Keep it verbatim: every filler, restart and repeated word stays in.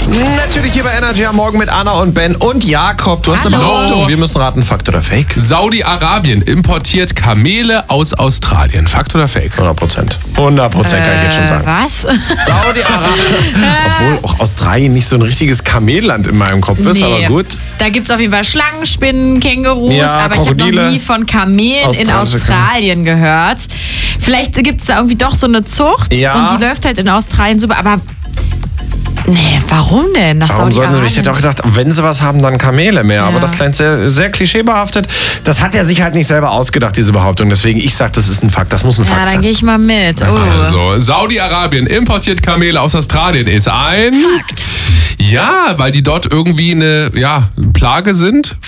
Natürlich hier bei Energy am Morgen mit Anna und Ben und Jakob. Du hast eine Hallo. Behauptung. Wir müssen raten, Fakt oder Fake? Saudi-Arabien importiert Kamele aus Australien. Fakt oder Fake? hundert Prozent. hundert Prozent kann ich jetzt schon sagen. Was? Saudi-Arabien. Obwohl auch Australien nicht so ein richtiges Kamelland in meinem Kopf ist, Nee. aber gut. Da gibt es auf jeden Fall Schlangen, Spinnen, Kängurus, Ja, aber ich habe Krokodile. noch nie von Kamelen in Australische Australien gehört. Vielleicht gibt es da irgendwie doch so eine Zucht Ja. und die läuft halt in Australien super, aber nee, warum denn? Nach Warum sollten sie? Ich hätte Saudi-Arabien? auch gedacht, wenn sie was haben, dann Kamele mehr. Ja. Aber das klingt sehr, sehr klischeebehaftet. Das hat er sich halt nicht selber ausgedacht, diese Behauptung. Deswegen, ich sage, das ist ein Fakt. Das muss ein Ja, Fakt dann sein. gehe ich mal mit. Oh. Also, Saudi-Arabien importiert Kamele aus Australien ist ein... Fakt. Ja, weil die dort irgendwie eine ja, Plage sind